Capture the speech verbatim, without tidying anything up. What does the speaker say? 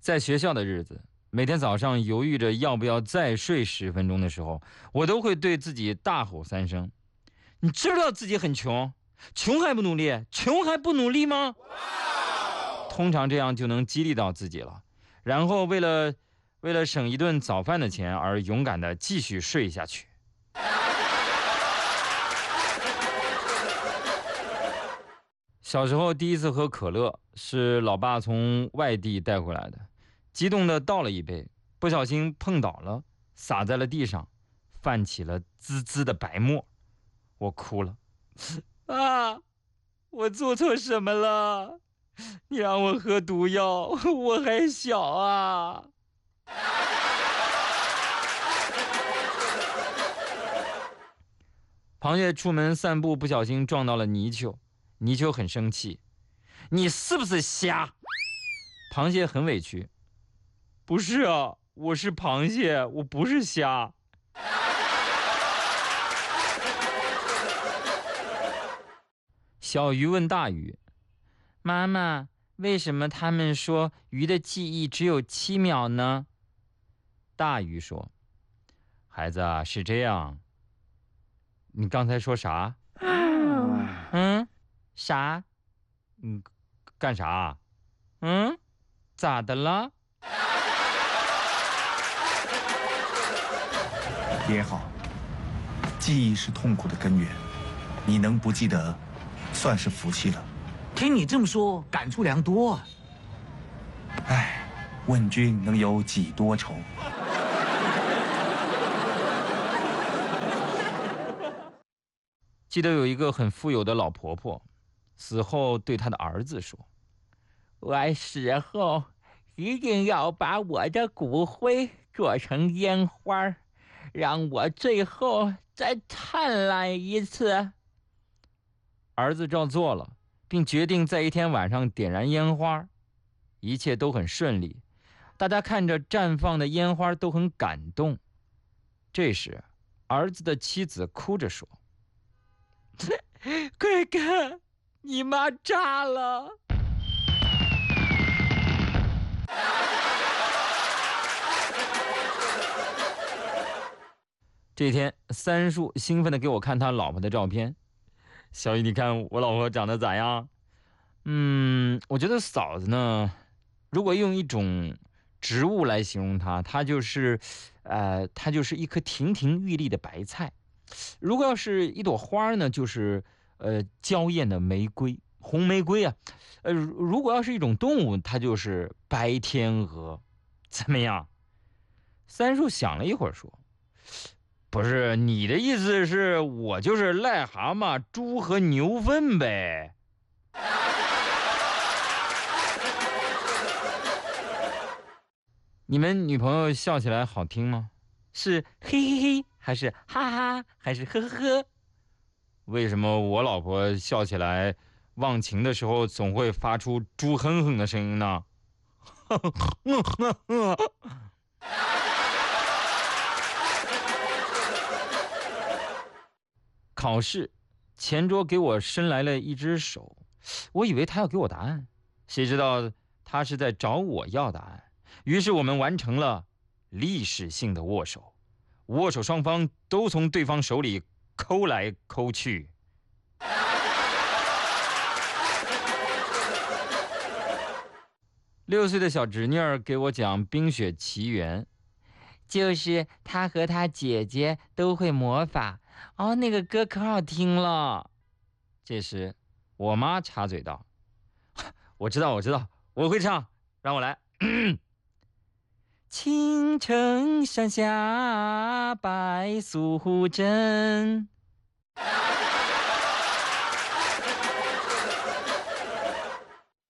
在学校的日子，每天早上犹豫着要不要再睡十分钟的时候，我都会对自己大吼三声：你知道自己很穷，穷还不努力，穷还不努力吗？通常这样就能激励到自己了，然后为了为了省一顿早饭的钱而勇敢地继续睡下去。小时候第一次喝可乐是老爸从外地带回来的，激动地倒了一杯，不小心碰倒了，洒在了地上，泛起了滋滋的白沫。我哭了，啊，我做错什么了？你让我喝毒药，我还小啊。螃蟹出门散步，不小心撞到了泥鳅，泥鳅很生气，你是不是瞎？螃蟹很委屈，不是啊，我是螃蟹，我不是虾。小鱼问大鱼，妈妈，为什么他们说鱼的记忆只有七秒呢？大鱼说，孩子啊，是这样。你刚才说啥？嗯，啥？嗯，干啥？嗯，咋的了？ 也好，记忆是痛苦的根源，你能不记得，算是福气了。 听你这么说，感触良多啊。 唉，问君能有几多愁？ 记得有一个很富有的老婆婆，死后对她的儿子说，我死后一定要把我的骨灰做成烟花，让我最后再灿烂一次。儿子照做了，并决定在一天晚上点燃烟花，一切都很顺利，大家看着绽放的烟花都很感动。这时儿子的妻子哭着说，快看，你妈炸了！这天，三叔兴奋地给我看他老婆的照片。小雨，你看我老婆长得咋样？嗯，我觉得嫂子呢，如果用一种植物来形容她，她就是，呃，她就是一颗亭亭玉立的白菜。如果要是一朵花呢，就是呃娇艳的玫瑰，红玫瑰啊。呃，如果要是一种动物，它就是白天鹅。怎么样？三叔想了一会儿说，不是，你的意思是我就是癞蛤蟆、猪和牛粪呗？你们女朋友笑起来好听吗？是嘿嘿嘿，还是哈哈，还是呵呵呵？为什么我老婆笑起来忘情的时候总会发出猪哼哼的声音呢？考试，前桌给我伸来了一只手，我以为他要给我答案，谁知道他是在找我要答案。于是我们完成了历史性的握手，握手双方都从对方手里抠来抠去。六岁的小侄女儿给我讲《冰雪奇缘》，就是她和她姐姐都会魔法哦，那个歌可好听了。这时我妈插嘴道，我知道我知道，我会唱，让我来。青城山下白素贞。